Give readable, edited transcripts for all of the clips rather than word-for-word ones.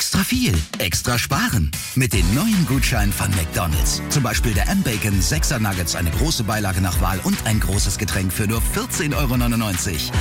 Extra viel, extra sparen. Mit den neuen Gutscheinen von McDonald's. Zum Beispiel der M-Bacon 6er Nuggets, eine große Beilage nach Wahl und ein großes Getränk für nur 14,99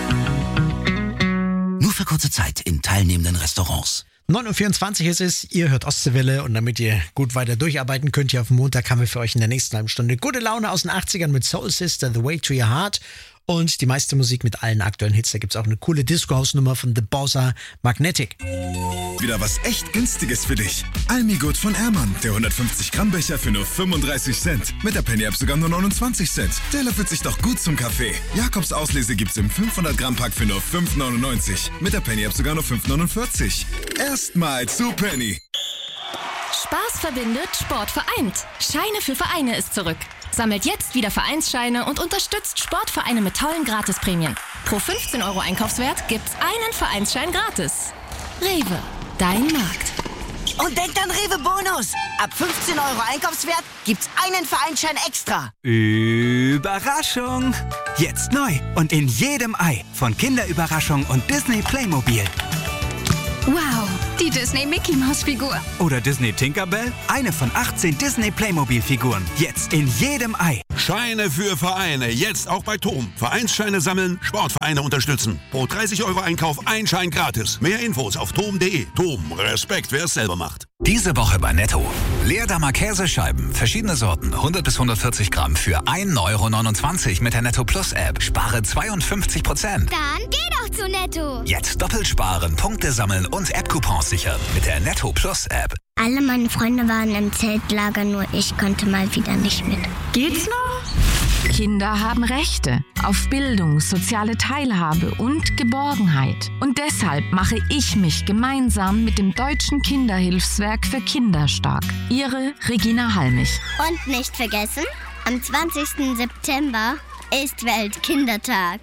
€. Nur für kurze Zeit in teilnehmenden Restaurants. 9:24 Uhr ist es, ihr hört Ostseewelle und damit ihr gut weiter durcharbeiten könnt, hier auf Montag haben wir für euch in der nächsten halben Stunde gute Laune aus den 80ern mit Soul Sister, The Way to Your Heart und die meiste Musik mit allen aktuellen Hits. Da gibt's auch eine coole Disco-House-Nummer von The Bossa Magnetic. Wieder was echt Günstiges für dich. Almigut von Ehrmann, der 150-Gramm-Becher für nur 35 Cent. Mit der Penny-App sogar nur 29 Cent. Der löffelt sich doch gut zum Kaffee. Jakobs Auslese gibt's im 500-Gramm-Pack für nur 5,99. Mit der Penny-App sogar nur 5,49. Erstmal zu Penny. Spaß verbindet, Sport vereint. Scheine für Vereine ist zurück. Sammelt jetzt wieder Vereinsscheine und unterstützt Sportvereine mit tollen Gratisprämien. Pro 15 € Einkaufswert gibt's einen Vereinsschein gratis. Rewe, dein Markt. Und denkt an Rewe Bonus. Ab 15 € Einkaufswert gibt's einen Vereinsschein extra. Überraschung! Jetzt neu und in jedem Ei von Kinderüberraschung und Disney Playmobil. Wow, die Disney Mickey Maus Figur. Oder Disney Tinkerbell? Eine von 18 Disney Playmobil-Figuren. Jetzt in jedem Ei. Scheine für Vereine. Jetzt auch bei TOM. Vereinsscheine sammeln, Sportvereine unterstützen. Pro 30 € Einkauf ein Schein gratis. Mehr Infos auf tom.de. TOM. Respekt, wer es selber macht. Diese Woche bei Netto. Leerdammer Käsescheiben. Verschiedene Sorten. 100 bis 140 Gramm für 1,29 € mit der Netto Plus App. Spare 52%. Dann geh doch zu Netto. Jetzt doppelt sparen, Punkte sammeln und App-Coupons sichern mit der Netto Plus App. Alle meine Freunde waren im Zeltlager, nur ich konnte mal wieder nicht mit. Geht's noch? Kinder haben Rechte auf Bildung, soziale Teilhabe und Geborgenheit. Und deshalb mache ich mich gemeinsam mit dem Deutschen Kinderhilfswerk für Kinder stark. Ihre Regina Halmich. Und nicht vergessen, am 20. September ist Weltkindertag.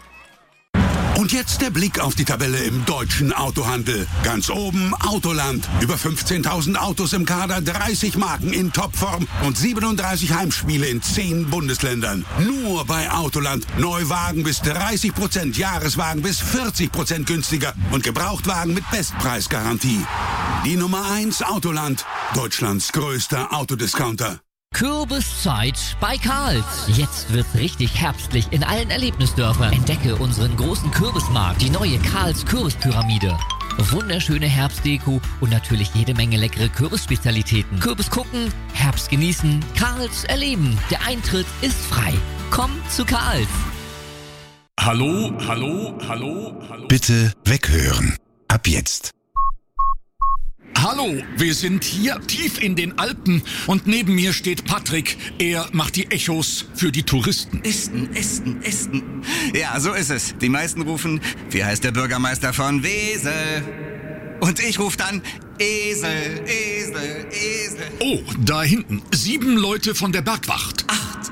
Und jetzt der Blick auf die Tabelle im deutschen Autohandel. Ganz oben Autoland. Über 15.000 Autos im Kader, 30 Marken in Topform und 37 Heimspiele in 10 Bundesländern. Nur bei Autoland. Neuwagen bis 30%, Jahreswagen bis 40% günstiger und Gebrauchtwagen mit Bestpreisgarantie. Die Nummer 1 Autoland. Deutschlands größter Autodiscounter. Kürbiszeit bei Karls. Jetzt wird's richtig herbstlich in allen Erlebnisdörfern. Entdecke unseren großen Kürbismarkt, die neue Karls Kürbispyramide. Wunderschöne Herbstdeko und natürlich jede Menge leckere Kürbisspezialitäten. Kürbis gucken, Herbst genießen, Karls erleben. Der Eintritt ist frei. Komm zu Karls. Hallo, hallo, hallo, hallo. Bitte weghören. Ab jetzt. Hallo, wir sind hier tief in den Alpen und neben mir steht Patrick. Er macht die Echos für die Touristen. Esten. Ja, so ist es. Die meisten rufen, wie heißt der Bürgermeister von Wesel? Und ich rufe dann, Esel. Oh, da hinten, 7 Leute von der Bergwacht. 8.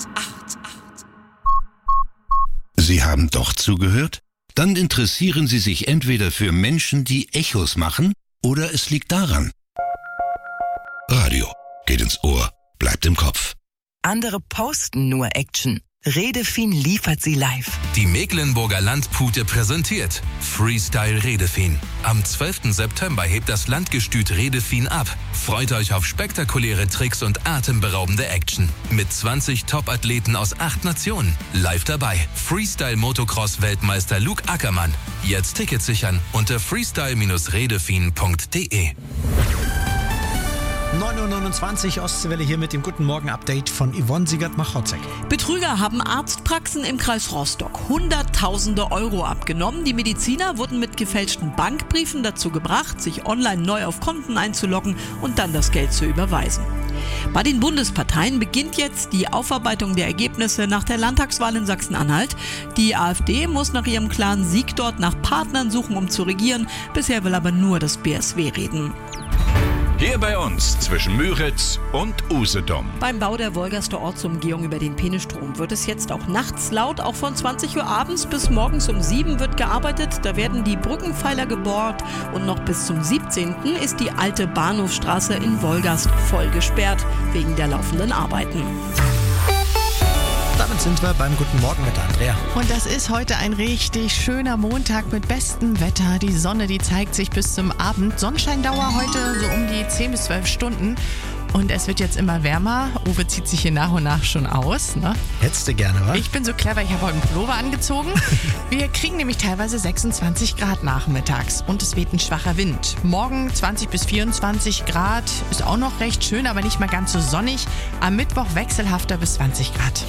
Sie haben doch zugehört? Dann interessieren Sie sich entweder für Menschen, die Echos machen, oder es liegt daran. Radio geht ins Ohr, bleibt im Kopf. Andere posten nur Action. Redefin liefert sie live. Die Mecklenburger Landpute präsentiert Freestyle Redefin. Am 12. September hebt das Landgestüt Redefin ab. Freut euch auf spektakuläre Tricks und atemberaubende Action. Mit 20 Top-Athleten aus 8 Nationen. Live dabei Freestyle-Motocross-Weltmeister Luke Ackermann. Jetzt Tickets sichern unter freestyle-redefin.de. 9:29 Uhr Ostseewelle hier mit dem Guten Morgen-Update von Yvonne Siegert-Machotzek. Betrüger haben Arztpraxen im Kreis Rostock Hunderttausende Euro abgenommen. Die Mediziner wurden mit gefälschten Bankbriefen dazu gebracht, sich online neu auf Konten einzuloggen und dann das Geld zu überweisen. Bei den Bundesparteien beginnt jetzt die Aufarbeitung der Ergebnisse nach der Landtagswahl in Sachsen-Anhalt. Die AfD muss nach ihrem klaren Sieg dort nach Partnern suchen, um zu regieren. Bisher will aber nur das BSW reden. Hier bei uns zwischen Müritz und Usedom. Beim Bau der Wolgaster Ortsumgehung über den Peenestrom wird es jetzt auch nachts laut. Auch von 20 Uhr abends bis morgens um 7 wird gearbeitet. Da werden die Brückenpfeiler gebohrt und noch bis zum 17. ist die alte Bahnhofstraße in Wolgast voll gesperrt wegen der laufenden Arbeiten. Damit sind wir beim Guten Morgen mit Andrea. Und das ist heute ein richtig schöner Montag mit bestem Wetter. Die Sonne, die zeigt sich bis zum Abend. Sonnenscheindauer heute so um die 10 bis 12 Stunden. Und es wird jetzt immer wärmer. Uwe zieht sich hier nach und nach schon aus. Ne? Hättest du gerne, wa? Ich bin so clever, ich habe heute einen Pullover angezogen. Wir kriegen nämlich teilweise 26 Grad nachmittags und es weht ein schwacher Wind. Morgen 20 bis 24 Grad, ist auch noch recht schön, aber nicht mal ganz so sonnig. Am Mittwoch wechselhafter bis 20 Grad.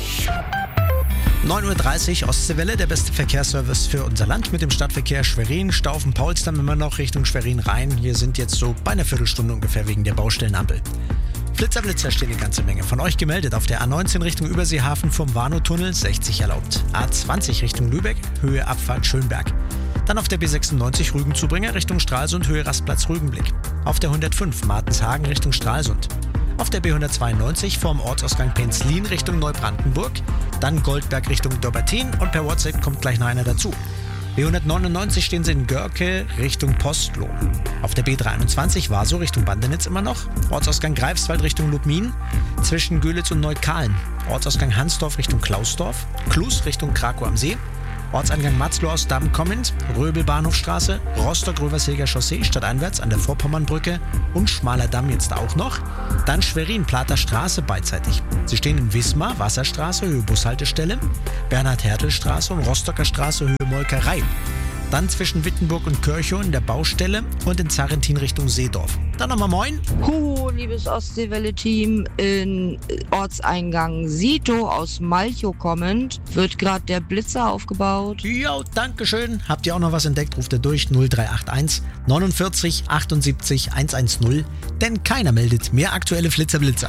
9.30 Uhr Ostseewelle, der beste Verkehrsservice für unser Land mit dem Stadtverkehr Schwerin. Stau auf dem Paulsdamm immer noch Richtung Schwerin rein. Hier sind jetzt so bei einer Viertelstunde ungefähr wegen der Baustellenampel. Blitzer stehen eine ganze Menge. Von euch gemeldet auf der A19 Richtung Überseehafen vom Warnow-Tunnel 60 erlaubt. A20 Richtung Lübeck, Höhe Abfahrt Schönberg. Dann auf der B96 Rügenzubringer Richtung Stralsund, Höhe Rastplatz Rügenblick. Auf der 105 Martenshagen Richtung Stralsund. Auf der B192 vorm Ortsausgang Penzlin Richtung Neubrandenburg. Dann Goldberg Richtung Dobbertin und per WhatsApp kommt gleich noch einer dazu. B199 stehen sie in Görke Richtung Postlo. Auf der B23 Warsow Richtung Bandenitz immer noch. Ortsausgang Greifswald Richtung Lubmin. Zwischen Gülitz und Neukahlen. Ortsausgang Hansdorf Richtung Klausdorf. Klus Richtung Krakow am See. Ortseingang Matzloh aus Damm kommend, Röbel-Bahnhofstraße, Rostock-Rövershilger Chaussee stadteinwärts an der Vorpommernbrücke und Schmaler Damm jetzt auch noch. Dann Schwerin-Plater Straße beidseitig. Sie stehen in Wismar, Wasserstraße, Höhe Bushaltestelle, Bernhard-Hertel-Straße und Rostocker Straße, Höhe Molkerei. Dann zwischen Wittenburg und Körchow in der Baustelle und in Zarrentin Richtung Seedorf. Dann nochmal moin. Liebes Ostseewelle-Team, in Ortseingang Sito aus Malchow kommend wird gerade der Blitzer aufgebaut. Jo, dankeschön. Habt ihr auch noch was entdeckt, ruft ihr durch 0381 49 78 110, denn keiner meldet mehr aktuelle Flitzer-Blitzer.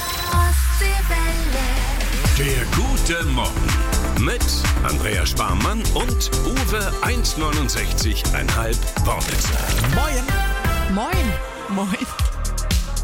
Der gute Morgen mit Andrea Sparmann und Uwe 1,69,5 Wortwitzer. Moin. Moin. Moin.